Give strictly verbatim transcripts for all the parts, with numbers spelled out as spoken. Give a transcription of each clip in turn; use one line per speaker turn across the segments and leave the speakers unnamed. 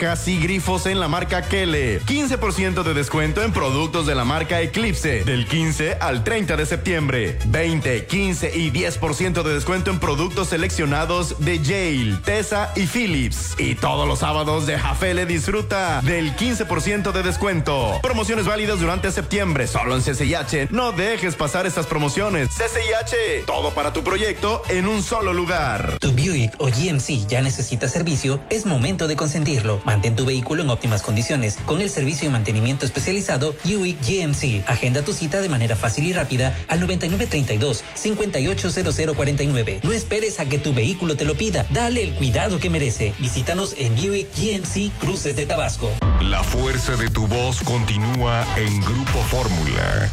rejas y grifos en la marca Kele. quince por ciento de descuento en productos de la marca Eclipse del quince al treinta de septiembre. veinte, quince y diez por ciento de descuento en productos seleccionados de Yale, Tesa y Philips. Y todos los sábados de Jafele disfruta del quince por ciento de descuento. Promociones válidas durante septiembre, solo en C C I H. No dejes pasar estas promociones. C C I H, todo para tu proyecto en un solo lugar.
Tu Buick o G M C ya necesita servicio, es momento de consentirlo. Mantén tu vehículo en óptimas condiciones con el servicio de mantenimiento especializado Buick G M C. Agenda tu cita de manera fácil y rápida al noventa y nueve treinta y dos, cincuenta y ocho cero cero cuarenta y nueve. No esperes a que tu vehículo te lo pida. Dale el cuidado que merece. Visítanos en Buick G M C Cruces de Tabasco.
La fuerza de tu voz continúa en Grupo Fórmula.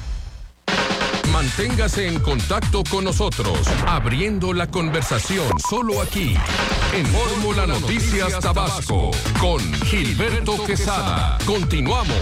Manténgase en contacto con nosotros, abriendo la conversación solo aquí, en Fórmula Noticias Tabasco, con Gilberto Quesada. Continuamos.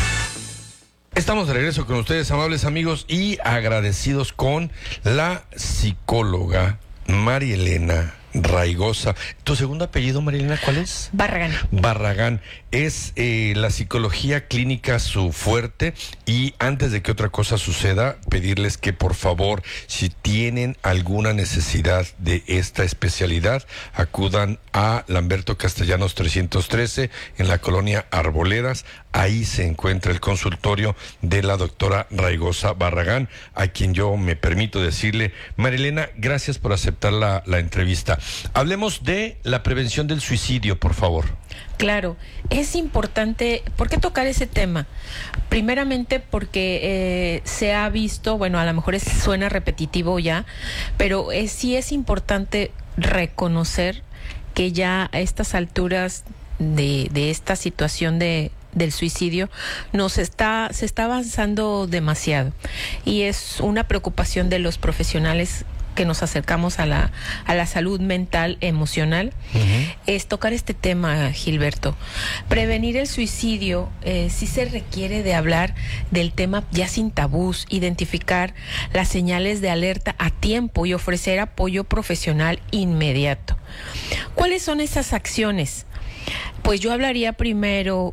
Estamos de regreso con ustedes, amables amigos, y agradecidos con la psicóloga María Elena Raigosa. ¿Tu segundo apellido, María Elena, cuál es?
Barragán.
Barragán. Es eh, la psicología clínica su fuerte, y antes de que otra cosa suceda, pedirles que por favor, si tienen alguna necesidad de esta especialidad, acudan a Lamberto Castellanos trescientos trece en la colonia Arboledas. Ahí se encuentra el consultorio de la doctora Raigosa Barragán, a quien yo me permito decirle, María Elena, gracias por aceptar la, la entrevista. Hablemos de la prevención del suicidio, por favor.
Claro, es importante. ¿Por qué tocar ese tema? Primeramente porque eh, se ha visto, bueno, a lo mejor es, suena repetitivo ya, pero eh, sí es importante reconocer que ya a estas alturas de, de esta situación de del suicidio nos está se está avanzando demasiado, y es una preocupación de los profesionales que nos acercamos a la a la salud mental, emocional, uh-huh. Es tocar este tema, Gilberto. Prevenir el suicidio, eh, sí se requiere de hablar del tema ya sin tabús, identificar las señales de alerta a tiempo y ofrecer apoyo profesional inmediato. ¿Cuáles son esas acciones? Pues yo hablaría primero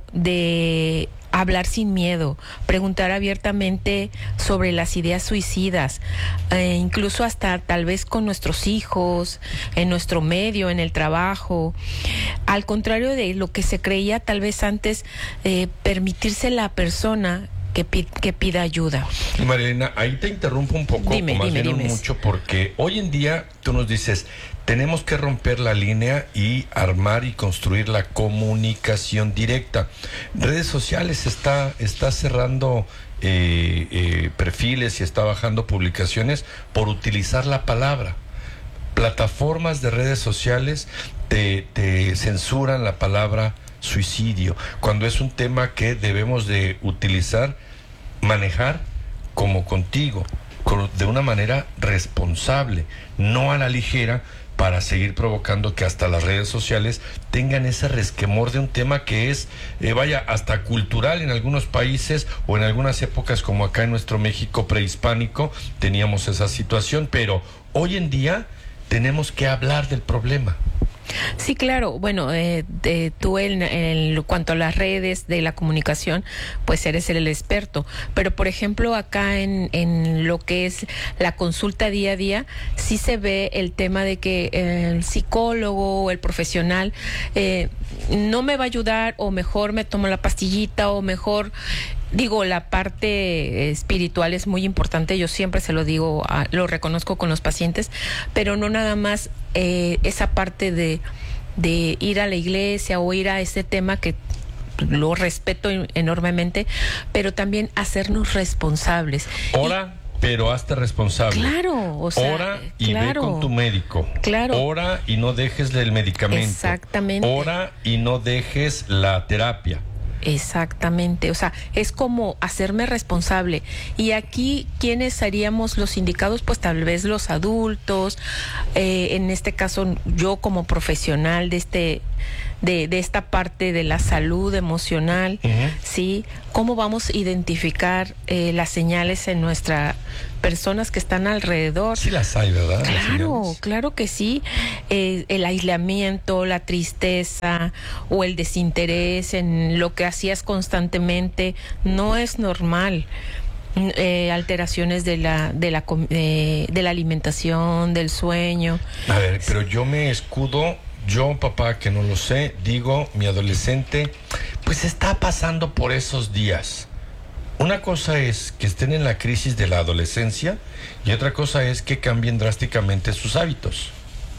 de hablar sin miedo, preguntar abiertamente sobre las ideas suicidas, eh, incluso hasta tal vez con nuestros hijos, en nuestro medio, en el trabajo. Al contrario de lo que se creía tal vez antes, eh, permitirse la persona que, pi- que pida ayuda.
Marilena, ahí te interrumpo un poco,
dime,
o más
dime,
bien
dime.
mucho, porque hoy en día tú nos dices, tenemos que romper la línea y armar y construir la comunicación directa. Redes sociales está, está cerrando eh, eh, perfiles y está bajando publicaciones por utilizar la palabra. Plataformas de redes sociales te, te censuran la palabra suicidio, cuando es un tema que debemos de utilizar, manejar como contigo, con, de una manera responsable, no a la ligera, para seguir provocando que hasta las redes sociales tengan ese resquemor de un tema que es, eh, vaya, hasta cultural en algunos países, o en algunas épocas como acá en nuestro México prehispánico teníamos esa situación, pero hoy en día tenemos que hablar del problema.
Sí, claro. Bueno, eh, de, tú en, en cuanto a las redes de la comunicación, pues eres el, el experto. Pero, por ejemplo, acá en, en lo que es la consulta día a día, sí se ve el tema de que el psicólogo o el profesional eh, no me va a ayudar, o mejor me tomo la pastillita, o mejor... Digo, la parte espiritual es muy importante, yo siempre se lo digo, a, lo reconozco con los pacientes, pero no nada más eh, esa parte de, de ir a la iglesia o ir a ese tema que lo respeto enormemente, pero también hacernos responsables.
Ora, y, pero hazte responsable.
Claro, o sea,
ora y
claro,
ve con tu médico.
Claro.
Ora y no dejes el medicamento.
Exactamente.
Ora y no dejes la terapia.
Exactamente, o sea, es como hacerme responsable. Y aquí, ¿quiénes seríamos los indicados? Pues tal vez los adultos, eh, en este caso yo como profesional de este de, de esta parte de la salud emocional,
Ujú.
¿sí? ¿Cómo vamos a identificar eh, las señales en nuestras personas que están alrededor?
Sí las hay, ¿verdad? Las
Claro,
señales.
claro que sí. Eh, el aislamiento, la tristeza o el desinterés en lo que hacías constantemente no es normal. Eh, alteraciones de la de la com- eh, de la alimentación, del sueño.
A ver, pero yo me escudo, yo papá que no lo sé, digo, mi adolescente pues está pasando por esos días. Una cosa es que estén en la crisis de la adolescencia y otra cosa es que cambien drásticamente sus hábitos.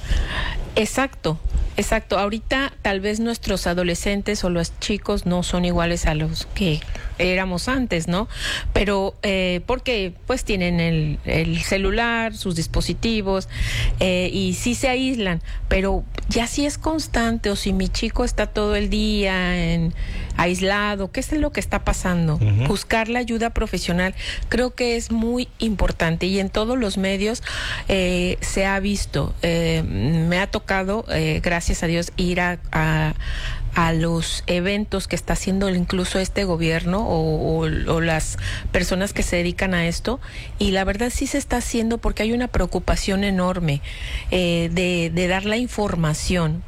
Exacto, exacto. Ahorita tal vez nuestros adolescentes o los chicos no son iguales a los que éramos antes, ¿no? Pero eh, porque pues tienen el, el celular, sus dispositivos eh, y sí se aíslan, pero ya si es constante o si mi chico está todo el día en aislado, ¿qué es lo que está pasando?
Ujú.
Buscar la ayuda profesional creo que es muy importante y en todos los medios eh, se ha visto. Eh, me ha tocado, eh, gracias a Dios, ir a, a a los eventos que está haciendo incluso este gobierno o, o, o las personas que se dedican a esto, y la verdad sí se está haciendo porque hay una preocupación enorme eh, de, de dar la información.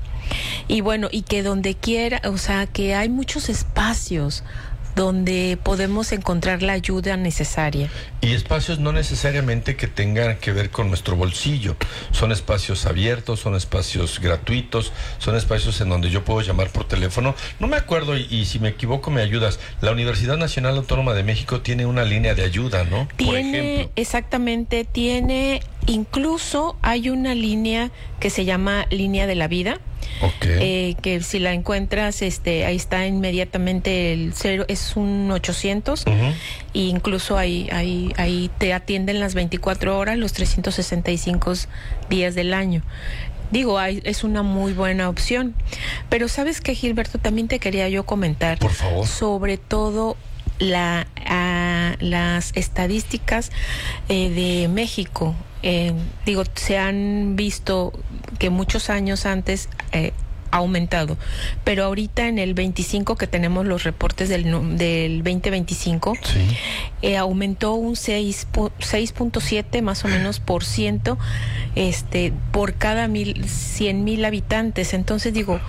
Y bueno, y que donde quiera, o sea, que hay muchos espacios donde podemos encontrar la ayuda necesaria.
Y espacios no necesariamente que tengan que ver con nuestro bolsillo. Son espacios abiertos, son espacios gratuitos, son espacios en donde yo puedo llamar por teléfono. No me acuerdo y, y si me equivoco me ayudas. La Universidad Nacional Autónoma de México tiene una línea de ayuda, ¿no? Por
Tiene,
ejemplo.
exactamente, tiene, incluso hay una línea que se llama Línea de la Vida.
Ok.
Eh, que si la encuentras, este, ahí está inmediatamente el cero, es un ochocientos,
Ujú.
e incluso ahí, ahí, ahí te atienden las veinticuatro horas, los trescientos sesenta y cinco días del año. Digo, hay, es una muy buena opción. Pero ¿sabes qué, Gilberto? También te quería yo comentar.
Por favor.
Sobre todo la, a, las estadísticas eh, de México. Eh, digo, se han visto que muchos años antes eh, ha aumentado, pero ahorita en el veinticinco que tenemos los reportes del, nu- del veinte veinticinco,
Sí.
eh, aumentó un seis punto siete más o menos por ciento este, por cada mil, cien mil habitantes. Entonces digo,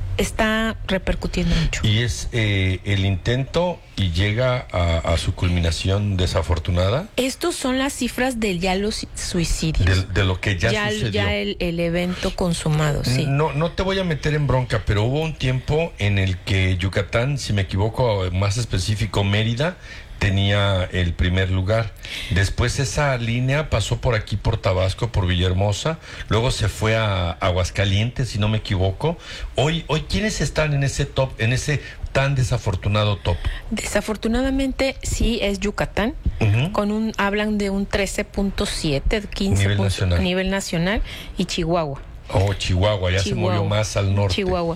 está repercutiendo mucho.
Y es eh, el intento y llega a, a su culminación desafortunada
Estos son las cifras de ya los suicidios.
de, de lo que ya,
ya
sucedió.
ya el, el evento consumado, sí.
No, no te voy a meter en bronca, pero hubo un tiempo en el que Yucatán, si me equivoco, más específico Mérida, tenía el primer lugar. Después esa línea pasó por aquí, por Tabasco, por Villahermosa, luego se fue a Aguascalientes, si no me equivoco. Hoy, hoy ¿quiénes están en ese top, en ese tan desafortunado top?
Desafortunadamente sí es Yucatán,
Ujú.
con un hablan de un trece punto siete, quince
Nivel
punto-
nacional.
a nivel nacional, y Chihuahua.
Oh, Chihuahua, ya se
Chihuahua.
movió más al norte.
Chihuahua.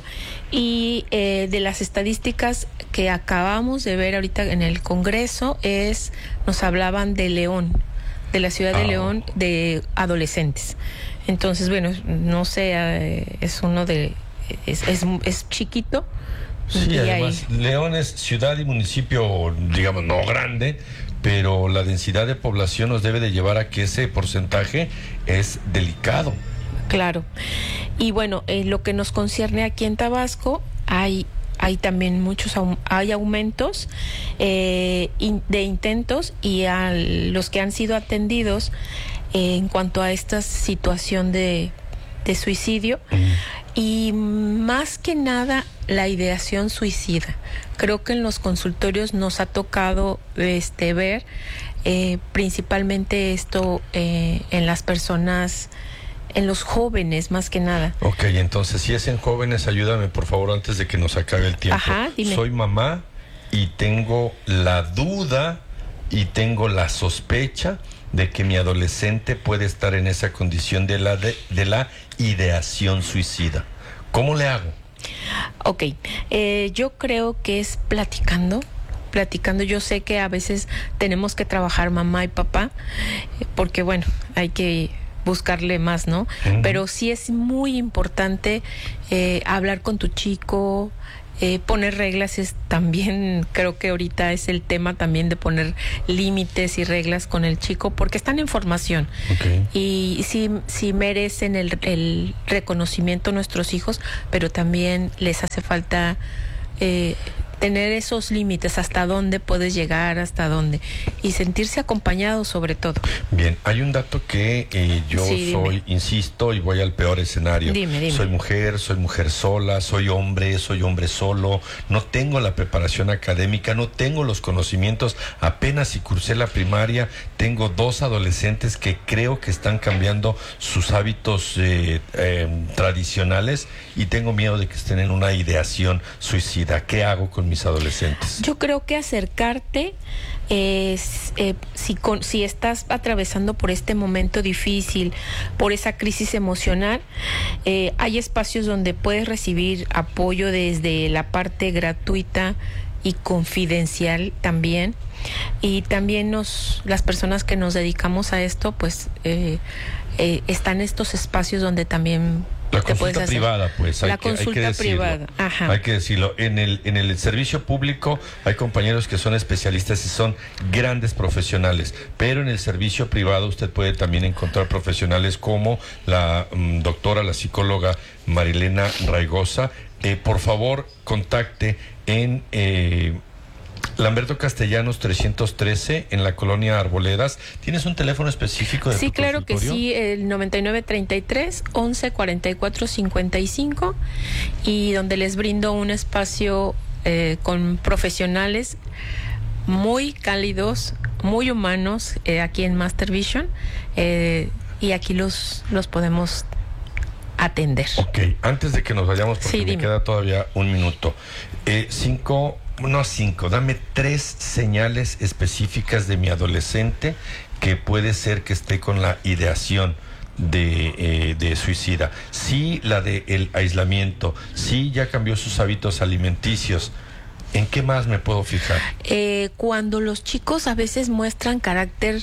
Y eh, de las estadísticas que acabamos de ver ahorita en el Congreso, es nos hablaban de León, de la ciudad de
Ah.
León, de adolescentes. Entonces, bueno, no sé, eh, es uno de... Es, es, es chiquito.
Sí,
y
además,
ahí-
León es ciudad y municipio, digamos, no grande, pero la densidad de población nos debe de llevar a que ese porcentaje es delicado.
Claro. Y bueno, en lo que nos concierne aquí en Tabasco, hay hay también muchos aum- hay aumentos eh, in- de intentos, y a los que han sido atendidos eh, en cuanto a esta situación de, de suicidio, y más que nada la ideación suicida. Creo que en los consultorios nos ha tocado este ver eh, principalmente esto eh, en las personas, en los jóvenes más que nada.
Ok, entonces si es en jóvenes, ayúdame por favor antes de que nos acabe el tiempo.
Ajá, dime.
Soy mamá y tengo la duda y tengo la sospecha de que mi adolescente puede estar en esa condición de la, de, de la ideación suicida. ¿Cómo le hago?
Ok, eh, yo creo que es platicando, platicando. Yo sé que a veces tenemos que trabajar mamá y papá, eh, porque bueno, hay que buscarle más, ¿no? Uh-huh. Pero sí es muy importante eh, hablar con tu chico. Eh, poner reglas es también, creo que ahorita es el tema también de poner límites y reglas con el chico, porque están en formación. Okay. Y sí, sí merecen el, el reconocimiento nuestros hijos, pero también les hace falta eh, tener esos límites, hasta dónde puedes llegar, hasta dónde, y sentirse acompañado sobre todo.
Bien, hay un dato que eh, yo sí, soy, dime. insisto, y voy al peor escenario.
Dime, dime.
Soy mujer, soy mujer sola, soy hombre, soy hombre solo, no tengo la preparación académica, no tengo los conocimientos, apenas si cursé la primaria, tengo dos adolescentes que creo que están cambiando sus hábitos eh, eh, tradicionales, y tengo miedo de que estén en una ideación suicida. ¿Qué hago con mis adolescentes?
Yo creo que acercarte, eh, eh, si, con, si estás atravesando por este momento difícil, por esa crisis emocional, eh, hay espacios donde puedes recibir apoyo desde la parte gratuita y confidencial también. Y también nos, las personas que nos dedicamos a esto, pues eh, eh, están estos espacios donde también
la consulta privada, pues hay
la
que,
consulta
hay que decirlo.
privada, ajá.
Hay que decirlo. En el en el servicio público hay compañeros que son especialistas y son grandes profesionales, pero en el servicio privado usted puede también encontrar profesionales como la um, doctora, la psicóloga Marilena Raigosa. Eh, por favor, contacte en eh, Lamberto Castellanos trescientos trece en la colonia Arboledas. ¿Tienes un teléfono específico de
Sí,
tu
claro que sí, el noventa y nueve treinta y tres, once cuarenta y cuatro cincuenta y cinco, y donde les brindo un espacio eh, con profesionales muy cálidos, muy humanos, eh, aquí en Master Vision, eh, y aquí los, los podemos atender.
Ok, antes de que nos vayamos, porque
sí,
me
dime.
queda todavía un minuto. Eh, cinco... No, cinco. Dame tres señales específicas de mi adolescente que puede ser que esté con la ideación de, eh, de suicida. Sí, la de el aislamiento. Sí, ya cambió sus hábitos alimenticios. ¿En qué más me puedo fijar?
Eh, cuando los chicos a veces muestran carácter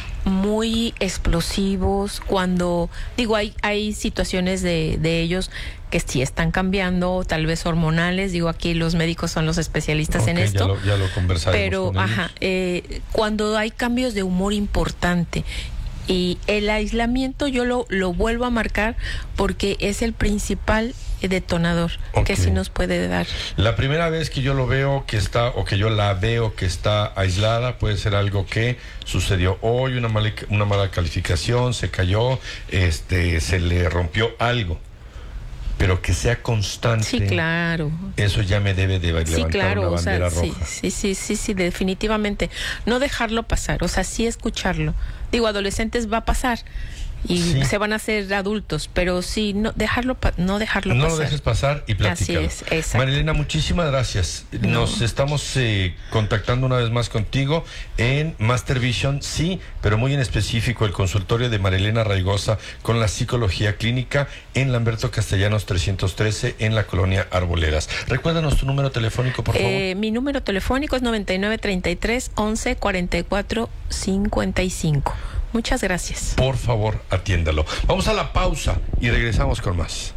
muy explosivos, cuando, digo, hay, hay situaciones de, de ellos que sí están cambiando, tal vez hormonales, digo, aquí los médicos son los especialistas okay, en esto.
Ya lo, ya lo conversaremos
pero,
con
ajá, eh, cuando hay cambios de humor importante, y el aislamiento yo lo, lo vuelvo a marcar porque es el principal detonador okay. que sí nos puede dar.
La primera vez que yo lo veo que está, o que yo la veo que está aislada, puede ser algo que sucedió hoy, una mala, una mala calificación, se cayó, este, se le rompió algo. Pero que sea constante.
Sí, claro.
Eso ya me debe de levantar sí, claro, una bandera
o sea,
roja.
Sí, sí, sí, sí, definitivamente. No dejarlo pasar, o sea, sí escucharlo. Digo, adolescentes va a pasar y sí. se van a hacer adultos, pero sí, no dejarlo, pa- no dejarlo
no
pasar.
No lo dejes pasar y platícalo.
Así es, exacto.
Marilena, muchísimas gracias. No. Nos estamos eh, contactando una vez más contigo en Master Vision, sí, pero muy en específico el consultorio de Marilena Raigosa con la psicología clínica en Lamberto Castellanos trescientos trece en la colonia Arboledas. Recuérdanos tu número telefónico, por favor.
Eh, mi número telefónico es noventa y nueve treinta y tres, once cuarenta y cuatro cincuenta y cinco. Muchas gracias.
Por favor, atiéndalo. Vamos a la pausa y regresamos con más.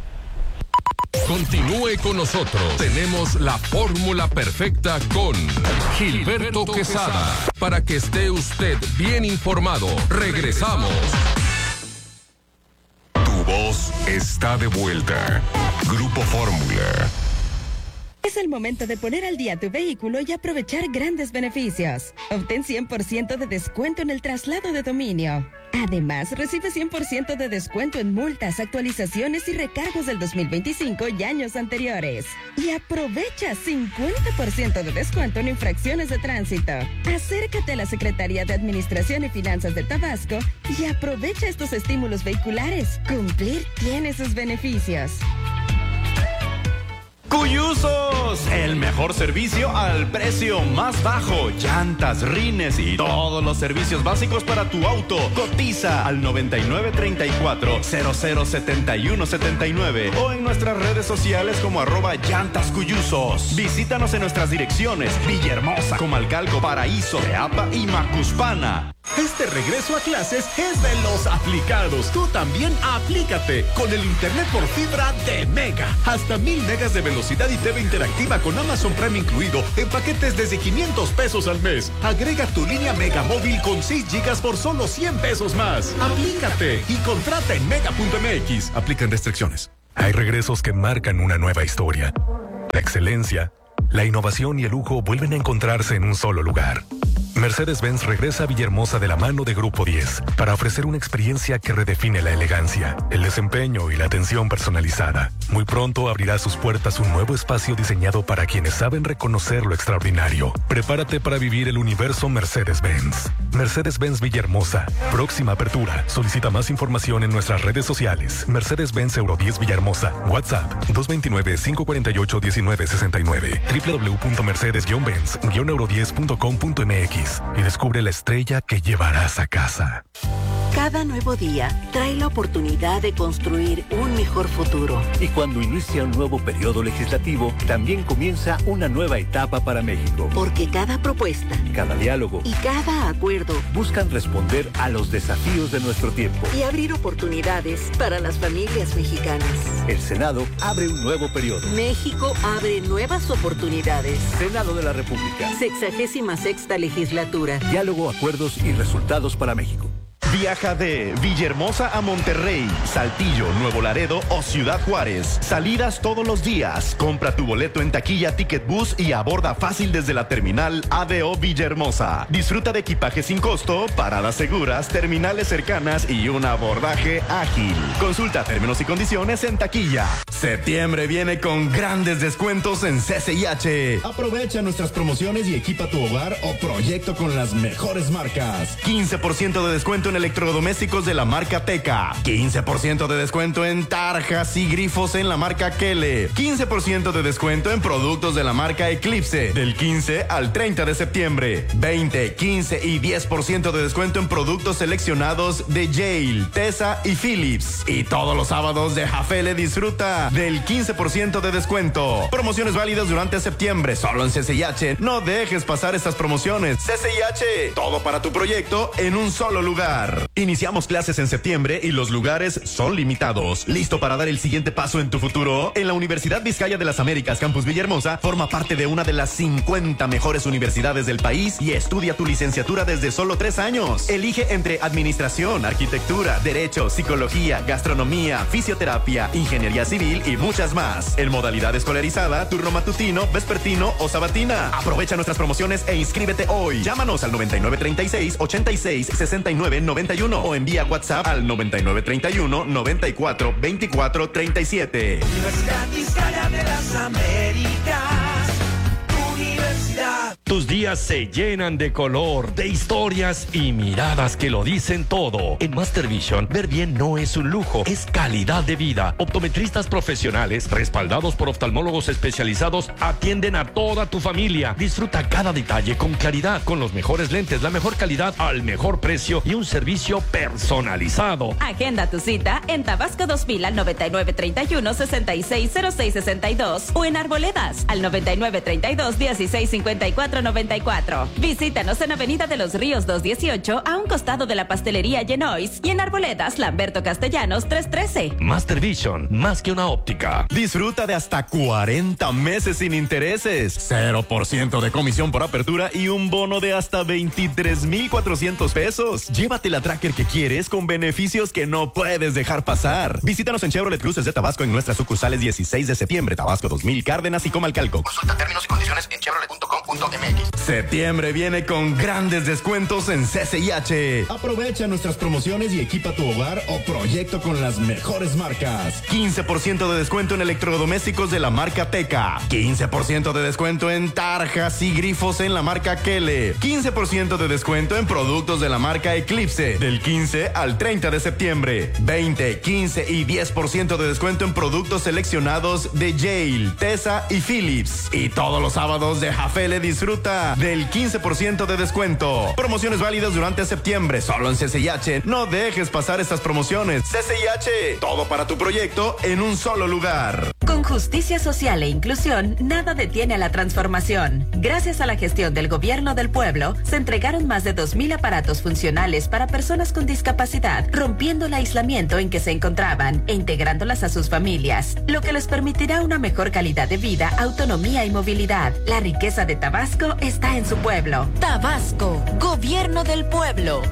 Continúe con nosotros. Tenemos la fórmula perfecta con Gilberto Quesada. Para que esté usted bien informado. Regresamos.
Tu voz está de vuelta. Grupo Fórmula.
Es el momento de poner al día tu vehículo y aprovechar grandes beneficios. Obtén cien por ciento de descuento en el traslado de dominio. Además, recibe cien por ciento de descuento en multas, actualizaciones y recargos del dos mil veinticinco y años anteriores. Y aprovecha cincuenta por ciento de descuento en infracciones de tránsito. Acércate a la Secretaría de Administración y Finanzas de Tabasco y aprovecha estos estímulos vehiculares. Cumplir tiene sus beneficios.
Cuyusos, el mejor servicio al precio más bajo. Llantas, rines y todos los servicios básicos para tu auto. Cotiza al noventa y nueve treinta y cuatro, cero cero setenta y uno setenta y nueve o en nuestras redes sociales como arroba llantas Cuyusos. Visítanos en nuestras direcciones: Villahermosa, Comalcalco, Paraíso, Teapa y Macuspana.
Este regreso a clases es de los aplicados. Tú también aplícate con el internet por fibra de Mega. Hasta mil megas de velocidad y T V interactiva con Amazon Prime incluido en paquetes desde quinientos pesos al mes. Agrega tu línea Mega móvil con seis gigas por solo cien pesos más. Aplícate y contrata en mega punto m x. Aplican restricciones.
Hay regresos que marcan una nueva historia. La excelencia, la innovación y el lujo vuelven a encontrarse en un solo lugar. Mercedes-Benz regresa a Villahermosa de la mano de Grupo diez para ofrecer una experiencia que redefine la elegancia, el desempeño y la atención personalizada. Muy pronto abrirá sus puertas un nuevo espacio diseñado para quienes saben reconocer lo extraordinario. Prepárate para vivir el universo Mercedes-Benz. Mercedes-Benz Villahermosa. Próxima apertura. Solicita más información en nuestras redes sociales. Mercedes-Benz Euro diez Villahermosa. WhatsApp dos dos nueve, cinco cuatro ocho, uno nueve seis nueve. doble u doble u doble u punto mercedes benz euro diez punto com punto m x y descubre la estrella que llevarás a casa.
Cada nuevo día trae la oportunidad de construir un mejor futuro.
Y cuando inicia un nuevo periodo legislativo, también comienza una nueva etapa para México.
Porque cada propuesta,
cada diálogo
y cada acuerdo
buscan responder a los desafíos de nuestro tiempo
y abrir oportunidades para las familias mexicanas.
El Senado abre un nuevo periodo.
México abre nuevas oportunidades.
Senado de la República.
Sexagésima sexta legislatura.
Diálogo, acuerdos y resultados para México.
Viaja de Villahermosa a Monterrey, Saltillo, Nuevo Laredo o Ciudad Juárez. Salidas todos los días. Compra tu boleto en taquilla Ticket Bus y aborda fácil desde la terminal A D O Villahermosa. Disfruta de equipaje sin costo, paradas seguras, terminales cercanas y un abordaje ágil. Consulta términos y condiciones en taquilla. Septiembre viene con grandes descuentos en C C I H. Aprovecha nuestras promociones y equipa tu hogar o proyecto con las mejores marcas. quince por ciento de descuento en electrodomésticos de la marca Teca, quince por ciento de descuento en tarjas y grifos en la marca Kele, quince por ciento de descuento en productos de la marca Eclipse del quince al treinta de septiembre, veinte, quince y diez por ciento de descuento en productos seleccionados de Yale, Tesa y Philips. Y todos los sábados de Jafele disfruta del quince por ciento de descuento. Promociones válidas durante septiembre, solo en C C I H. No dejes pasar estas promociones. C C I H, todo para tu proyecto en un solo lugar. Iniciamos clases en septiembre y los lugares son limitados. ¿Listo para dar el siguiente paso en tu futuro? En la Universidad Vizcaya de las Américas Campus Villahermosa forma parte de una de las cincuenta mejores universidades del país y estudia tu licenciatura desde solo tres años. Elige entre administración, arquitectura, derecho, psicología, gastronomía, fisioterapia, ingeniería civil y muchas más. En modalidad escolarizada, turno matutino, vespertino o sabatina. Aprovecha nuestras promociones e inscríbete hoy. Llámanos al noventa y nueve treinta y seis, ochenta y seis, sesenta y nueve noventa y uno o envía WhatsApp al noventa y nueve treinta y uno, noventa y cuatro, veinticuatro, treinta y siete.
Universidad Vizcaya de las Américas. Universidad.
Tus días se llenan de color, de historias y miradas que lo dicen todo. En Master Vision, ver bien no es un lujo, es calidad de vida. Optometristas profesionales, respaldados por oftalmólogos especializados, atienden a toda tu familia. Disfruta cada detalle con claridad, con los mejores lentes, la mejor calidad al mejor precio y un servicio personalizado.
Agenda tu cita en Tabasco dos mil al noventa y nueve treinta y uno, sesenta y seis cero seis sesenta y dos o en Arboledas al noventa y nueve treinta y dos, dieciséis cincuenta y cuatro noventa y cuatro. Visítanos en Avenida de los Ríos doscientos dieciocho a un costado de la pastelería Genois y en Arboledas Lamberto Castellanos trescientos trece.
Master Vision, más que una óptica.
Disfruta de hasta cuarenta meses sin intereses, cero por ciento de comisión por apertura y un bono de hasta veintitrés mil cuatrocientos pesos. Llévate la tracker que quieres con beneficios que no puedes dejar pasar. Visítanos en Chevrolet Cruces de Tabasco en nuestras sucursales dieciséis de septiembre, Tabasco dos mil, Cárdenas y Comalcalco.
Consulta términos y condiciones en chevrolet punto com punto m x.
Septiembre viene con grandes descuentos en C C I H. Aprovecha nuestras promociones y equipa tu hogar o proyecto con las mejores marcas. quince por ciento de descuento en electrodomésticos de la marca Teca, quince por ciento de descuento en tarjas y grifos en la marca Kele, quince por ciento de descuento en productos de la marca Eclipse del quince al treinta de septiembre, veinte, quince y diez por ciento de descuento en productos seleccionados de Yale, Tesa y Philips. Y todos los sábados de Jafele disfruta disfruta del quince por ciento de descuento. Promociones válidas durante septiembre, solo en C C I H. No dejes pasar estas promociones. C C I H, todo para tu proyecto en un solo lugar.
Con justicia social e inclusión, nada detiene a la transformación. Gracias a la gestión del Gobierno del Pueblo, se entregaron más de dos mil aparatos funcionales para personas con discapacidad, rompiendo el aislamiento en que se encontraban e integrándolas a sus familias, lo que les permitirá una mejor calidad de vida, autonomía y movilidad. La riqueza de Tabasco está en su pueblo.
Tabasco, Gobierno del Pueblo.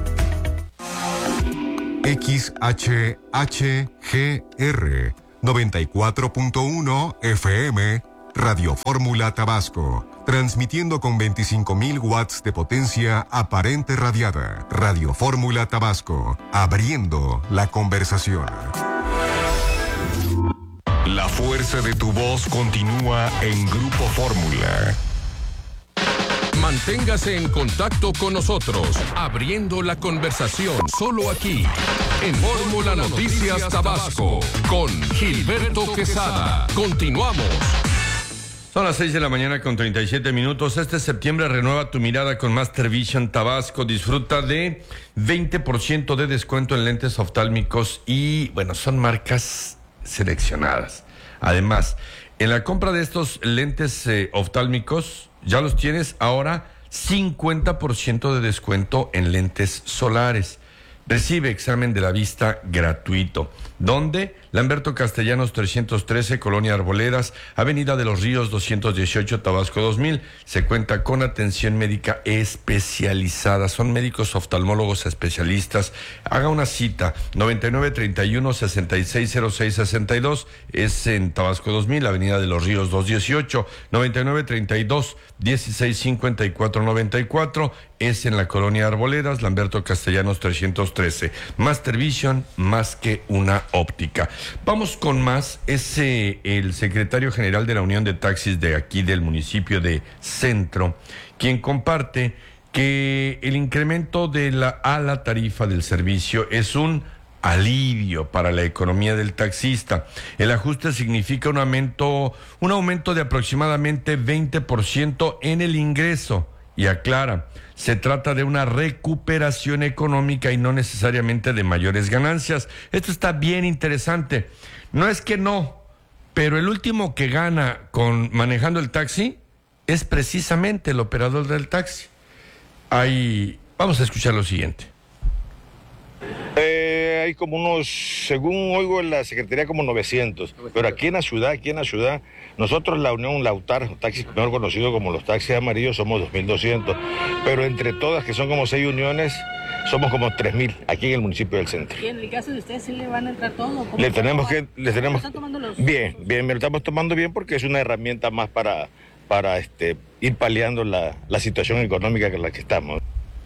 X H H G R noventa y cuatro punto uno F M, Radio Fórmula Tabasco, transmitiendo con veinticinco mil watts de potencia aparente radiada. Radio Fórmula Tabasco, abriendo la conversación.
La fuerza de tu voz continúa en Grupo Fórmula.
Manténgase en contacto con nosotros, abriendo la conversación solo aquí, en Fórmula Noticias Tabasco, con Gilberto Quesada. Continuamos.
Son las seis de la mañana con treinta y siete minutos. Este septiembre renueva tu mirada con Master Vision Tabasco. Disfruta de veinte por ciento de descuento en lentes oftálmicos y, bueno, son marcas seleccionadas. Además, en la compra de estos lentes eh, oftálmicos, ya los tienes ahora cincuenta por ciento de descuento en lentes solares. Recibe examen de la vista gratuito. ¿Dónde? Lamberto Castellanos trescientos trece, Colonia Arboledas, Avenida de los Ríos doscientos dieciocho, Tabasco dos mil. Se cuenta con atención médica especializada. Son médicos oftalmólogos especialistas. Haga una cita. noventa y nueve treinta y uno sesenta y seis cero seis sesenta y dos. Es en Tabasco dos mil, Avenida de los Ríos doscientos dieciocho. noventa y nueve treinta y dos dieciséis cincuenta y cuatro noventa y cuatro. Es en la Colonia Arboledas, Lamberto Castellanos trescientos trece. Master Vision, más que una óptica. Vamos con más. Es eh, el secretario general de la Unión de Taxis de aquí del municipio de Centro, quien comparte que el incremento de la a la tarifa del servicio es un alivio para la economía del taxista. El ajuste significa un aumento, un aumento de aproximadamente veinte por ciento en el ingreso. Y aclara, se trata de una recuperación económica y no necesariamente de mayores ganancias. Esto está bien interesante. No es que no, pero el último que gana con manejando el taxi es precisamente el operador del taxi. Ahí vamos a escuchar lo siguiente.
Eh, hay como unos, según oigo en la Secretaría, como novecientos. Pero aquí en la ciudad, aquí en la ciudad, nosotros la Unión Lautar, taxis mejor conocido como los taxis amarillos, somos dos mil doscientos. Pero entre todas, que son como seis uniones, somos como tres mil aquí en el municipio del Centro.
¿Y en el caso de ustedes sí le van a entrar todo?
Le tenemos que, le tenemos...
¿Están tomando los...
Bien, bien, me lo estamos tomando bien porque es una herramienta más para, para este, ir paliando la, la situación económica en la que estamos.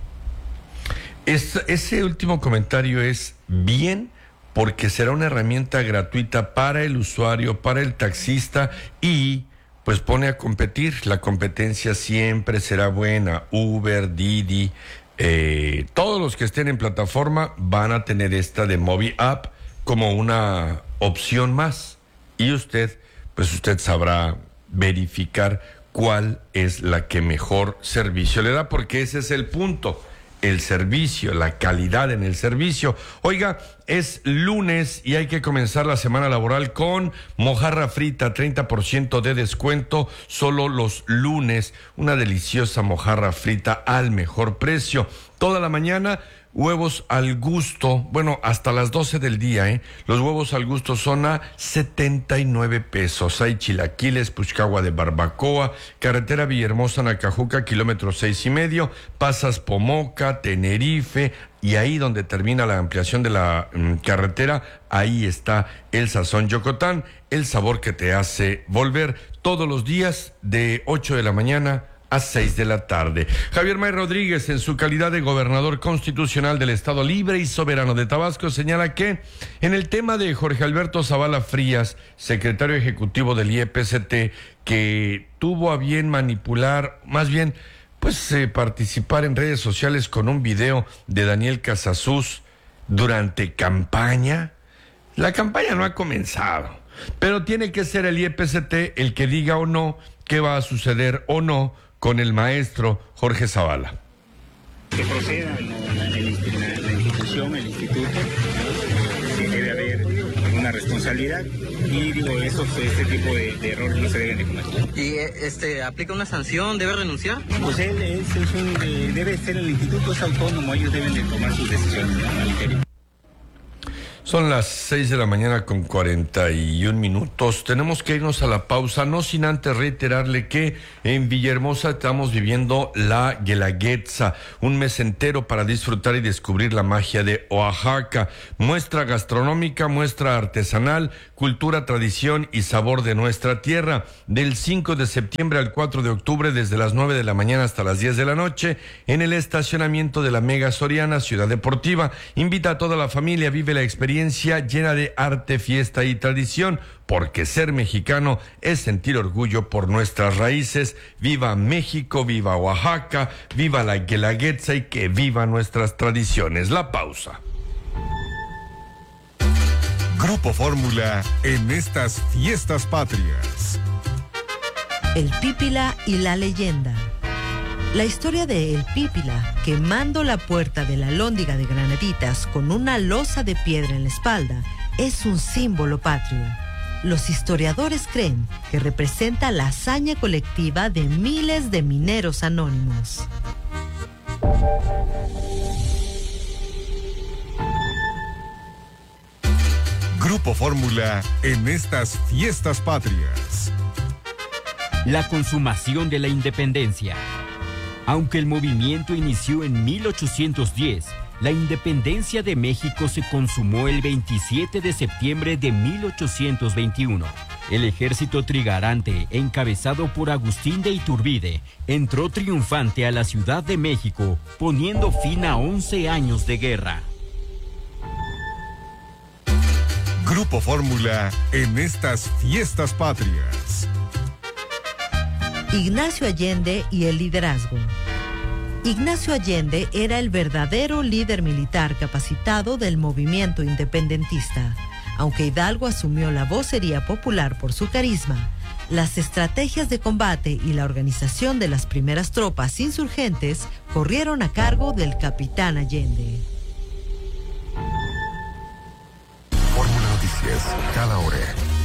Es, ese último comentario es bien, porque será una herramienta gratuita para el usuario, para el taxista, y pues pone a competir. La competencia siempre será buena. Uber, Didi, eh, todos los que estén en plataforma van a tener esta de Mobi App como una opción más. Y usted, pues usted sabrá verificar cuál es la que mejor servicio le da, porque ese es el punto. El servicio, la calidad en el servicio. Oiga, es lunes y hay que comenzar la semana laboral con mojarra frita, treinta por ciento de descuento solo los lunes. Una deliciosa mojarra frita al mejor precio. Toda la mañana, huevos al gusto, bueno, hasta las doce del día, ¿eh? Los huevos al gusto son a setenta y nueve pesos. Hay chilaquiles, puchcagua de barbacoa, carretera Villahermosa, Nacajuca, kilómetro seis y medio, pasas Pomoca, Tenerife, y ahí donde termina la ampliación de la mm, carretera, ahí está el Sazón Yocotán, el sabor que te hace volver todos los días de ocho de la mañana a seis de la tarde. Javier May Rodríguez, en su calidad de gobernador constitucional del Estado Libre y Soberano de Tabasco, señala que en el tema de Jorge Alberto Zavala Frías, secretario ejecutivo del I E P C T, que tuvo a bien manipular, más bien, pues eh, participar en redes sociales con un video de Daniel Casasus durante campaña. La campaña no ha comenzado, pero tiene que ser el I E P C T el que diga o no qué va a suceder o no con el maestro Jorge Zavala.
Que proceda la, la, la, la institución, el instituto, que debe haber una responsabilidad y digo, esos, este tipo de, de errores no se deben de cometer.
¿Y este aplica una sanción? ¿Debe renunciar?
Pues él es, es un, eh, debe ser el instituto, es autónomo, ellos deben de tomar sus decisiones, ¿no? Al interior.
Son las seis de la mañana con cuarenta y un minutos. Tenemos que irnos a la pausa, no sin antes reiterarle que en Villahermosa estamos viviendo la Guelaguetza, un mes entero para disfrutar y descubrir la magia de Oaxaca. Muestra gastronómica, muestra artesanal, cultura, tradición y sabor de nuestra tierra. Del cinco de septiembre al cuatro de octubre, desde las nueve de la mañana hasta las diez de la noche, en el estacionamiento de la Mega Soriana, Ciudad Deportiva. Invita a toda la familia, vive la experiencia llena de arte, fiesta y tradición, porque ser mexicano es sentir orgullo por nuestras raíces. Viva México, viva Oaxaca, viva la Guelaguetza y que viva nuestras tradiciones. La pausa.
Grupo Fórmula en estas fiestas patrias.
El Pípila y la leyenda. La historia de El Pípila, quemando la puerta de la Alhóndiga de Granaditas con una losa de piedra en la espalda, es un símbolo patrio. Los historiadores creen que representa la hazaña colectiva de miles de mineros anónimos.
Grupo Fórmula en estas fiestas patrias.
La consumación de la independencia. Aunque el movimiento inició en mil ochocientos diez, la independencia de México se consumó el veintisiete de septiembre de mil ochocientos veintiuno. El ejército trigarante, encabezado por Agustín de Iturbide, entró triunfante a la Ciudad de México, poniendo fin a once años de guerra.
Grupo Fórmula en estas fiestas patrias.
Ignacio Allende y el liderazgo. Ignacio Allende era el verdadero líder militar capacitado del movimiento independentista. Aunque Hidalgo asumió la vocería popular por su carisma, las estrategias de combate y la organización de las primeras tropas insurgentes corrieron a cargo del capitán Allende.
Fórmula Noticias, cada hora.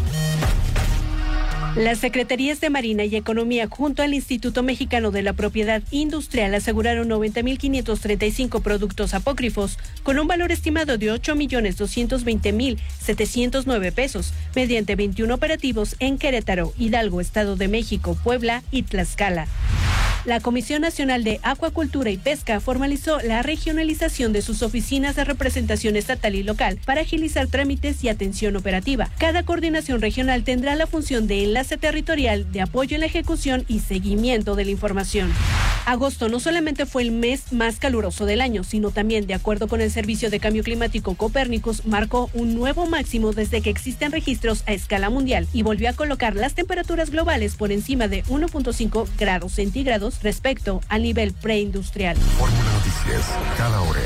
Las Secretarías de Marina y Economía junto al Instituto Mexicano de la Propiedad Industrial aseguraron noventa mil quinientos treinta y cinco productos apócrifos con un valor estimado de ocho millones doscientos veinte mil setecientos nueve pesos mediante veintiún operativos en Querétaro, Hidalgo, Estado de México, Puebla y Tlaxcala. La Comisión Nacional de Acuacultura y Pesca formalizó la regionalización de sus oficinas de representación estatal y local para agilizar trámites y atención operativa. Cada coordinación regional tendrá la función de enlace territorial, de apoyo en la ejecución y seguimiento de la información. Agosto no solamente fue el mes más caluroso del año, sino también, de acuerdo con el Servicio de Cambio Climático Copérnicus, marcó un nuevo máximo desde que existen registros a escala mundial y volvió a colocar las temperaturas globales por encima de uno punto cinco grados centígrados respecto al nivel preindustrial.
Fórmula Noticias, cada hora.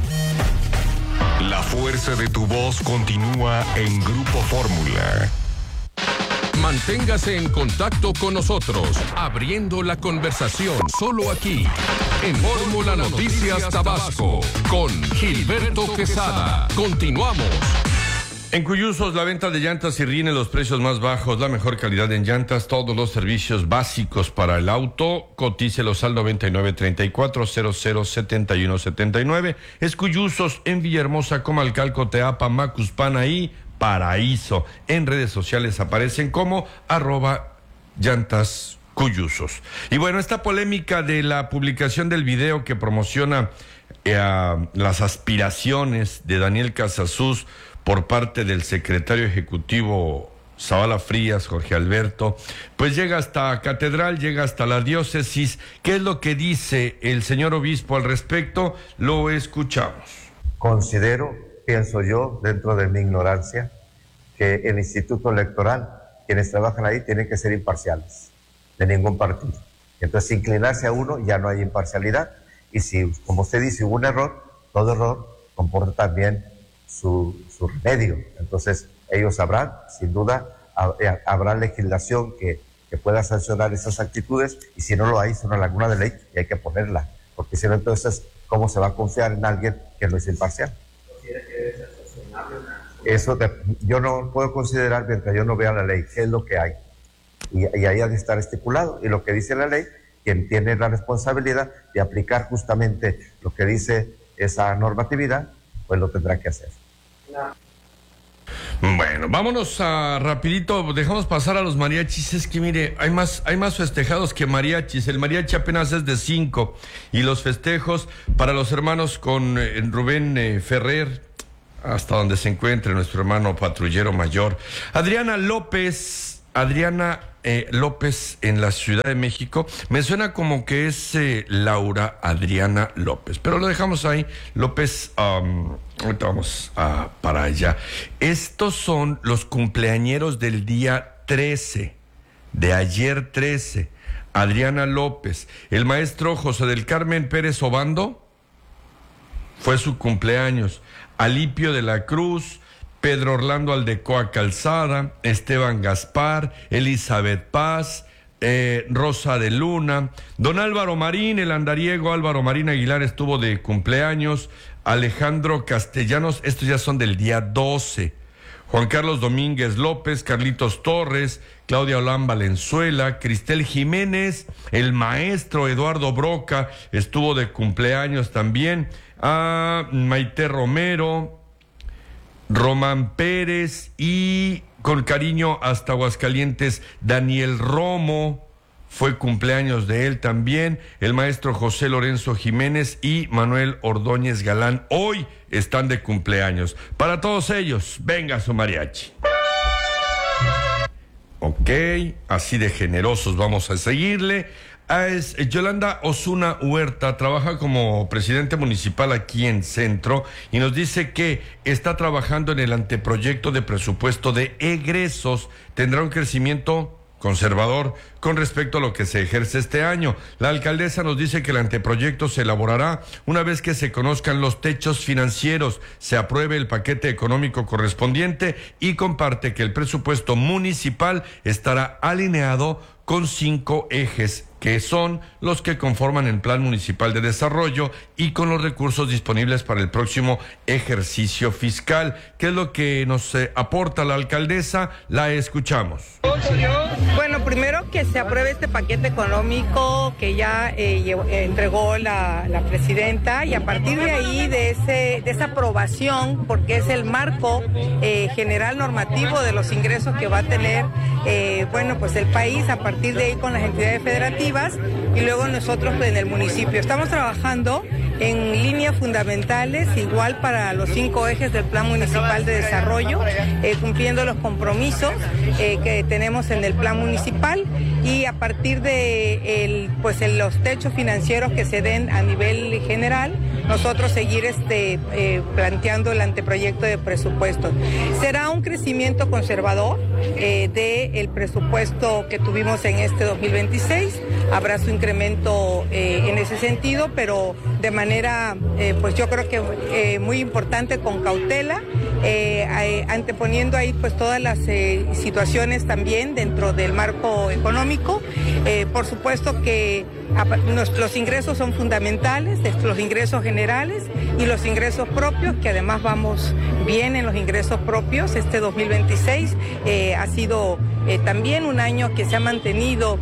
La fuerza de tu voz continúa en Grupo Fórmula.
Manténgase en contacto con nosotros, abriendo la conversación solo aquí, en Fórmula Noticias Tabasco, con Gilberto Quesada. Continuamos.
En Cuyusos, la venta de llantas y rines, los precios más bajos, la mejor calidad en llantas, todos los servicios básicos para el auto. Cotícelos al noventa y nueve treinta y cuatro cero cero setenta y uno setenta y nueve. Es Cuyusos en Villahermosa, Comalcalco, Teapa, Macuspana y Paraíso. En redes sociales aparecen como arroba llantas Cuyusos. Y bueno, esta polémica de la publicación del video que promociona eh, las aspiraciones de Daniel Casasus por parte del secretario ejecutivo Zavala Frías, Jorge Alberto, pues llega hasta Catedral, llega hasta la diócesis. ¿Qué es lo que dice el señor obispo al respecto? Lo escuchamos.
Considero, pienso yo, dentro de mi ignorancia, que el Instituto Electoral, quienes trabajan ahí, tienen que ser imparciales, de ningún partido. Entonces, inclinarse a uno, ya no hay imparcialidad. Y si, como usted dice, hubo un error, todo error comporta también Su, su remedio. Entonces ellos sabrán, sin duda, habrá legislación que que pueda sancionar esas actitudes, y si no lo hay, es una laguna de ley y hay que ponerla, porque si no, entonces, ¿cómo se va a confiar en alguien que no es imparcial? Eso de, yo no puedo considerar mientras yo no vea la ley, qué es lo que hay, y, y ahí ha de estar estipulado, y lo que dice la ley, quien tiene la responsabilidad de aplicar justamente lo que dice esa normatividad, pues lo tendrá que hacer.
Bueno, vámonos a rapidito, dejamos pasar a los mariachis. Es que mire, hay más, hay más festejados que mariachis. El mariachi apenas es de cinco, y los festejos para los hermanos con eh, Rubén eh, Ferrer, hasta donde se encuentre nuestro hermano patrullero mayor. Adriana López, Adriana eh, López en la Ciudad de México. Me suena como que es eh, Laura Adriana López, pero lo dejamos ahí. López, um, ahorita vamos a, para allá. Estos son los cumpleañeros del día trece, de ayer trece. Adriana López, el maestro José del Carmen Pérez Obando, fue su cumpleaños. Alipio de la Cruz, Pedro Orlando Aldecoa Calzada, Esteban Gaspar, Elizabeth Paz, eh, Rosa de Luna, don Álvaro Marín, el andariego Álvaro Marín Aguilar estuvo de cumpleaños, Alejandro Castellanos, estos ya son del día doce, Juan Carlos Domínguez López, Carlitos Torres, Claudia Olán Valenzuela, Cristel Jiménez, el maestro Eduardo Broca estuvo de cumpleaños también, a Maite Romero, Román Pérez, y con cariño hasta Aguascalientes, Daniel Romo, fue cumpleaños de él también, el maestro José Lorenzo Jiménez y Manuel Ordóñez Galán, hoy están de cumpleaños. Para todos ellos, venga su mariachi. Ok, así de generosos vamos a seguirle. Es Yolanda Osuna Huerta, trabaja como presidente municipal aquí en Centro y nos dice que está trabajando en el anteproyecto de presupuesto de egresos. Tendrá un crecimiento conservador con respecto a lo que se ejerce este año. La alcaldesa nos dice que el anteproyecto se elaborará una vez que se conozcan los techos financieros, se apruebe el paquete económico correspondiente y comparte que el presupuesto municipal estará alineado con cinco ejes, que son los que conforman el Plan Municipal de Desarrollo y con los recursos disponibles para el próximo ejercicio fiscal. ¿Qué es lo que nos eh, aporta la alcaldesa? La escuchamos.
Bueno, primero que se apruebe este paquete económico que ya eh, llevó, eh, entregó la, la presidenta, y a partir de ahí, de, ese, de esa aprobación, porque es el marco eh, general normativo de los ingresos que va a tener eh, bueno, pues el país, a partir de ahí con las entidades federativas y luego nosotros en el municipio. Estamos trabajando en líneas fundamentales, igual para los cinco ejes del Plan Municipal de Desarrollo, eh, cumpliendo los compromisos eh, que tenemos en el Plan Municipal, y a partir de el, pues, el, los techos financieros que se den a nivel general, nosotros seguir este, eh, planteando el anteproyecto de presupuesto. Será un crecimiento conservador eh, del presupuesto que tuvimos en este dos mil veintiséis, habrá su incremento eh, en ese sentido, pero de manera, eh, pues yo creo que eh, muy importante, con cautela, eh, eh, anteponiendo ahí pues todas las eh, situaciones también dentro del marco económico. Eh, por supuesto que los ingresos son fundamentales, los ingresos generales y los ingresos propios, que además vamos bien en los ingresos propios. Este dos mil veintiséis eh, ha sido eh, también un año que se ha mantenido.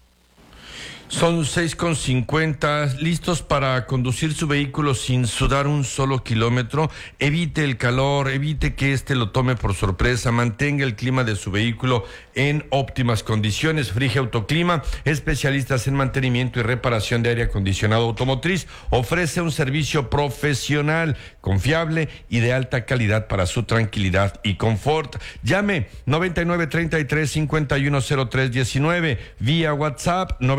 Son seis con cincuenta, listos para conducir su vehículo sin sudar un solo kilómetro. Evite el calor, evite que éste lo tome por sorpresa, mantenga el clima de su vehículo en óptimas condiciones. Frige Autoclima, especialistas en mantenimiento y reparación de aire acondicionado automotriz, ofrece un servicio profesional, confiable y de alta calidad para su tranquilidad y confort. Llame noventa y nueve treinta y tres cincuenta y uno cero tres diecinueve, vía WhatsApp noventa y nueve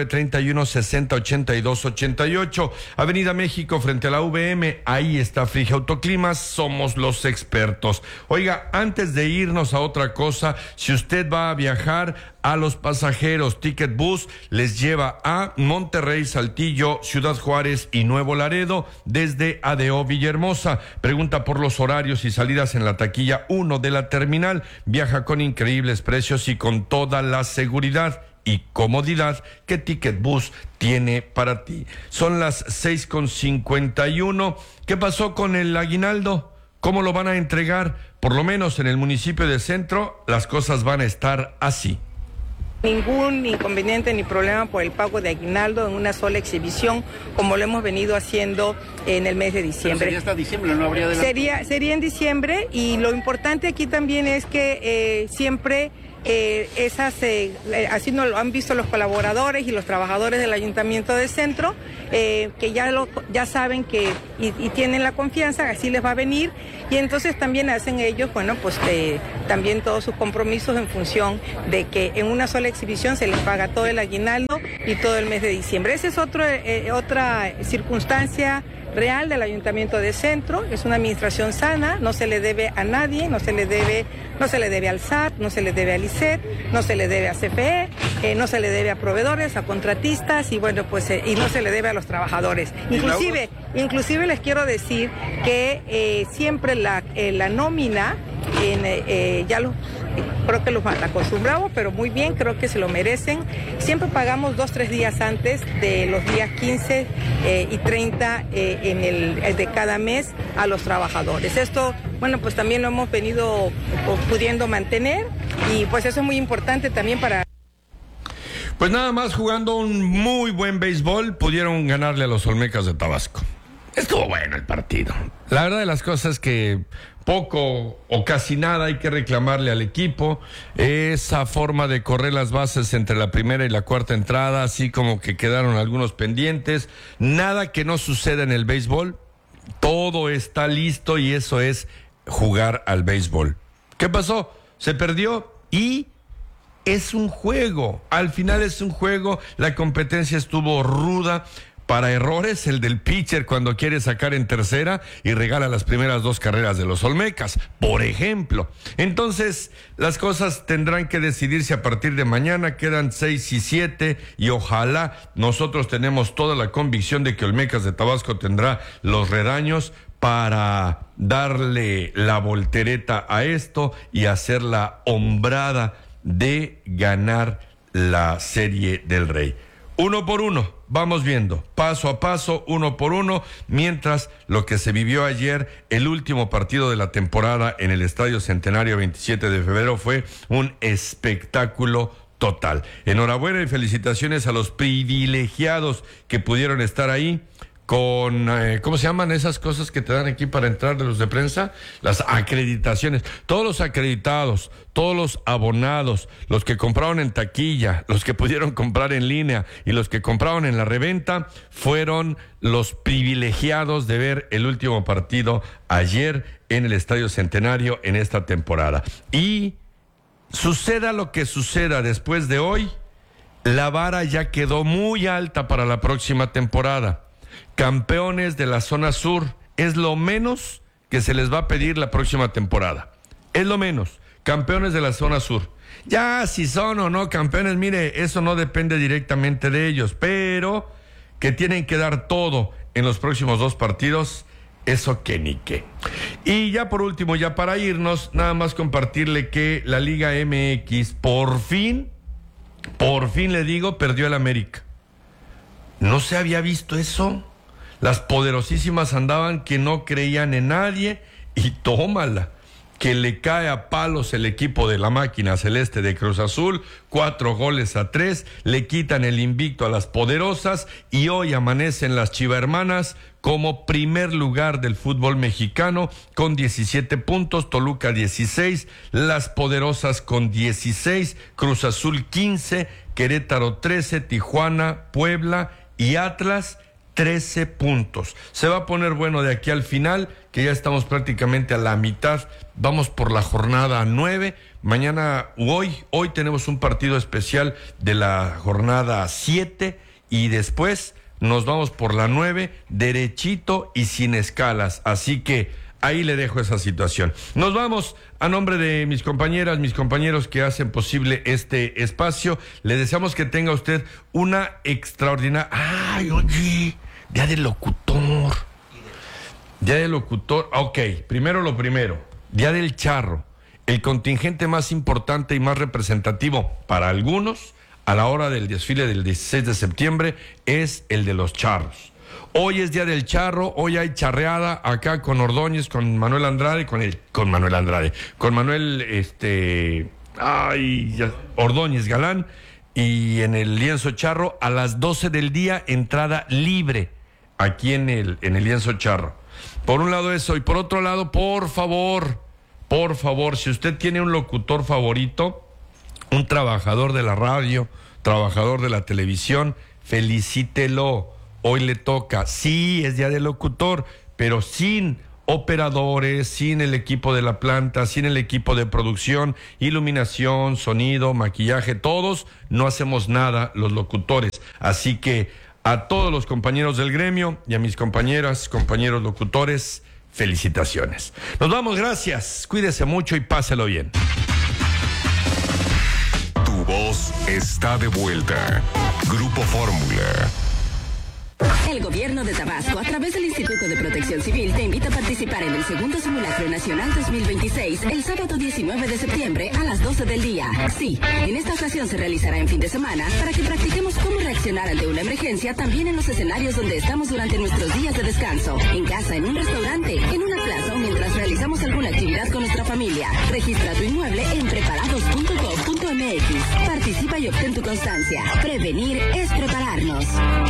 treinta y uno, sesenta, ochenta y dos, ochenta y ocho. Avenida México frente a la U V M, ahí está Frige Autoclimas, somos los expertos. Oiga, antes de irnos a otra cosa, si usted va a viajar, a los pasajeros, Ticket Bus les lleva a Monterrey, Saltillo, Ciudad Juárez y Nuevo Laredo desde A D O Villahermosa. Pregunta por los horarios y salidas en la taquilla uno de la terminal. Viaja con increíbles precios y con toda la seguridad y comodidad que Ticket Bus tiene para ti. Son las seis con cincuenta y uno. ¿Qué pasó con el aguinaldo? ¿Cómo lo van a entregar? Por lo menos en el municipio de Centro, las cosas van a estar así.
Ningún inconveniente ni problema por el pago de aguinaldo en una sola exhibición, como lo hemos venido haciendo en el mes de diciembre.
Pero sería hasta diciembre, ¿no habría adelante?
Sería, sería en diciembre, y lo importante aquí también es que eh, siempre eh, esas, eh, así nos lo han visto los colaboradores y los trabajadores del Ayuntamiento de Centro, eh, que ya, lo, ya saben que y, y tienen la confianza, así les va a venir, y entonces también hacen ellos, bueno, pues eh, también todos sus compromisos en función de que en una sola exhibición se les paga todo el aguinaldo y todo el mes de diciembre. Esa es otro, eh, otra circunstancia real del Ayuntamiento de Centro. Es una administración sana, no se le debe a nadie, no se le debe, no se le debe al S A T, no se le debe al I C E T, no se le debe a C F E, eh, no se le debe a proveedores, a contratistas, y bueno, pues eh, y no se le debe a los trabajadores. Inclusive, inclusive les quiero decir que eh, siempre la, eh, la nómina, en, eh, ya los creo que los mal acostumbramos, pero muy bien, creo que se lo merecen. Siempre pagamos dos, tres días antes de los días quince eh, y treinta eh, en el, el de cada mes a los trabajadores. Esto, bueno, pues también lo hemos venido pudiendo mantener, y pues eso es muy importante también para...
Pues nada más, jugando un muy buen béisbol, pudieron ganarle a los Olmecas de Tabasco. Estuvo bueno el partido. La verdad de las cosas es que poco o casi nada hay que reclamarle al equipo. Esa forma de correr las bases entre la primera y la cuarta entrada, así como que quedaron algunos pendientes. Nada que no suceda en el béisbol. Todo está listo, y eso es jugar al béisbol. ¿Qué pasó? Se perdió, y es un juego. Al final es un juego. La competencia estuvo ruda. Para errores, el del pitcher cuando quiere sacar en tercera y regala las primeras dos carreras de los Olmecas, por ejemplo. Entonces, las cosas tendrán que decidirse a partir de mañana. Quedan seis y siete, y ojalá, nosotros tenemos toda la convicción de que Olmecas de Tabasco tendrá los redaños para darle la voltereta a esto y hacer la hombrada de ganar la Serie del Rey. Uno por uno, vamos viendo, paso a paso, uno por uno, mientras lo que se vivió ayer, el último partido de la temporada en el Estadio Centenario veintisiete de febrero, fue un espectáculo total. Enhorabuena y felicitaciones a los privilegiados que pudieron estar ahí con, eh, ¿cómo se llaman esas cosas que te dan aquí para entrar de los de prensa? Las acreditaciones. Todos los acreditados, todos los abonados, los que compraron en taquilla, los que pudieron comprar en línea y los que compraron en la reventa, fueron los privilegiados de ver el último partido ayer en el Estadio Centenario en esta temporada. Y suceda lo que suceda después de hoy, la vara ya quedó muy alta para la próxima temporada. Campeones de la zona sur es lo menos que se les va a pedir la próxima temporada. Es lo menos. Campeones de la zona sur. Ya si son o no campeones, mire, eso no depende directamente de ellos, pero que tienen que dar todo en los próximos dos partidos, eso que ni qué. Y ya por último, ya para irnos, nada más compartirle que la Liga M X por fin, por fin le digo, perdió el América. No se había visto eso. Las poderosísimas andaban que no creían en nadie, y tómala, que le cae a palos el equipo de la máquina celeste de Cruz Azul, cuatro goles a tres, le quitan el invicto a las poderosas, y hoy amanecen las Chivermanas como primer lugar del fútbol mexicano con diecisiete puntos, Toluca dieciséis, las poderosas con dieciséis, Cruz Azul quince, Querétaro trece, Tijuana, Puebla y Atlas trece puntos. Se va a poner bueno de aquí al final, que ya estamos prácticamente a la mitad. Vamos por la jornada nueve. Mañana, hoy, hoy tenemos un partido especial de la jornada siete y después nos vamos por la nueve, derechito y sin escalas. Así que ahí le dejo esa situación. Nos vamos a nombre de mis compañeras, mis compañeros que hacen posible este espacio. Le deseamos que tenga usted una extraordinaria... ¡Ay, oye! Día del locutor. Día del locutor. Ok, primero lo primero. Día del charro. El contingente más importante y más representativo para algunos a la hora del desfile del dieciséis de septiembre es el de los charros. Hoy es día del charro, hoy hay charreada acá con Ordóñez, con Manuel Andrade, con el, con Manuel Andrade, con Manuel, este, ay, ya, Ordóñez Galán, y en el lienzo charro a las doce del día, entrada libre, aquí en el, en el lienzo charro. Por un lado eso, y por otro lado, por favor, por favor, si usted tiene un locutor favorito, un trabajador de la radio, trabajador de la televisión, felicítelo. Hoy le toca, sí, es día del locutor, pero sin operadores, sin el equipo de la planta, sin el equipo de producción, iluminación, sonido, maquillaje, todos no hacemos nada los locutores. Así que a todos los compañeros del gremio y a mis compañeras, compañeros locutores, felicitaciones. Nos vamos, gracias, cuídese mucho y páselo bien.
Tu voz está de vuelta. Grupo Fórmula.
El gobierno de Tabasco, a través del Instituto de Protección Civil, te invita a participar en el segundo simulacro nacional dos mil veintiséis, el sábado diecinueve de septiembre a las doce del día. Sí, en esta ocasión se realizará en fin de semana para que practiquemos cómo reaccionar ante una emergencia también en los escenarios donde estamos durante nuestros días de descanso. En casa, en un restaurante, en una plaza o mientras realizamos alguna actividad con nuestra familia. Registra tu inmueble en preparados punto gov punto m x. Participa y obtén tu constancia. Prevenir es prepararnos.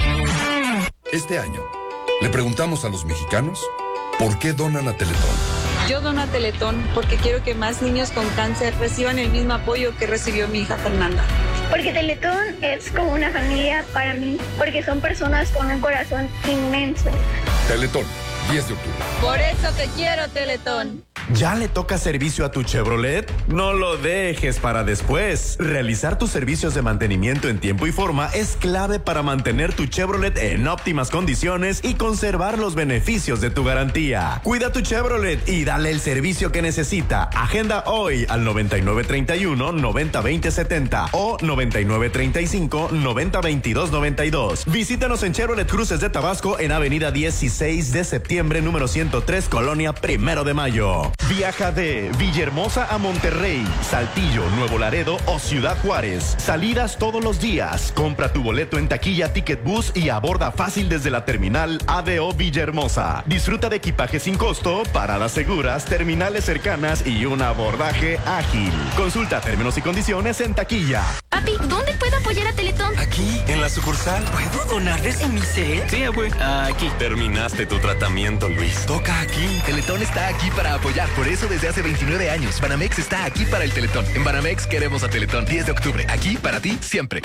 Este año, le preguntamos a los mexicanos por qué donan a Teletón.
Yo dono a Teletón porque quiero que más niños con cáncer reciban el mismo apoyo que recibió mi hija Fernanda.
Porque Teletón es como una familia para mí, porque son personas con un corazón inmenso.
Teletón, diez de octubre.
Por eso te quiero, Teletón.
¿Ya le toca servicio a tu Chevrolet? No lo dejes para después. Realizar tus servicios de mantenimiento en tiempo y forma es clave para mantener tu Chevrolet en óptimas condiciones y conservar los beneficios de tu garantía. Cuida tu Chevrolet y dale el servicio que necesita. Agenda hoy al noventa y nueve treinta y uno, noventa veinte setenta o noventa y nueve treinta y cinco, noventa veintidós noventa y dos. Visítanos en Chevrolet Cruces de Tabasco en avenida dieciséis de septiembre, número ciento tres, Colonia Primero de Mayo. Viaja de Villahermosa a Monterrey, Saltillo, Nuevo Laredo o Ciudad Juárez. Salidas todos los días. Compra tu boleto en taquilla Ticket Bus y aborda fácil desde la terminal A D O Villahermosa. Disfruta de equipaje sin costo, paradas seguras, terminales cercanas y un abordaje ágil. Consulta términos y condiciones en taquilla.
Papi, ¿dónde puedo apoyar a Teletón?
Aquí, en la sucursal. ¿Puedo donarles en mi cel? Sí, abue. Aquí.
Terminaste tu tratamiento, Luis.
Toca aquí.
Teletón está aquí para apoyar. Por eso desde hace veintinueve años, Banamex está aquí para el Teletón. En Banamex queremos a Teletón. diez de octubre. Aquí para ti siempre.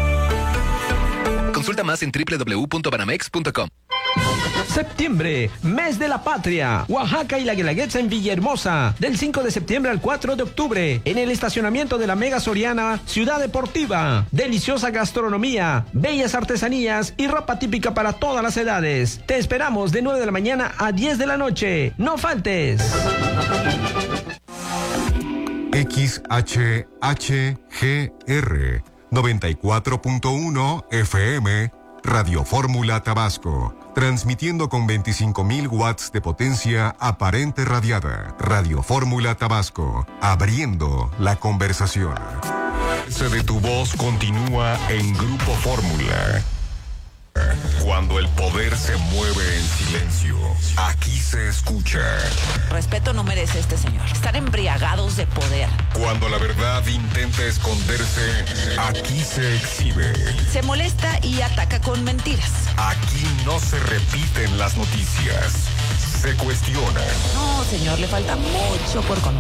Consulta más en doble u doble u doble u punto banamex punto com.
Septiembre, mes de la patria. Oaxaca y la Guelaguetza en Villahermosa. Del cinco de septiembre al cuatro de octubre. En el estacionamiento de la Mega Soriana, Ciudad Deportiva. Deliciosa gastronomía, bellas artesanías y ropa típica para todas las edades. Te esperamos de nueve de la mañana a diez de la noche. ¡No faltes!
X H H G R noventa y cuatro punto uno F M, Radio Fórmula Tabasco, transmitiendo con veinticinco mil watts de potencia aparente radiada. Radio Fórmula Tabasco, abriendo la conversación.
De tu voz continúa en Grupo Fórmula. Cuando el poder se mueve en silencio, aquí se escucha.
Respeto no merece este señor. Están embriagados de poder.
Cuando la verdad intenta esconderse, aquí se exhibe.
Se molesta y ataca con mentiras.
Aquí no se repiten las noticias, se cuestionan.
No, señor, le falta mucho por conocer.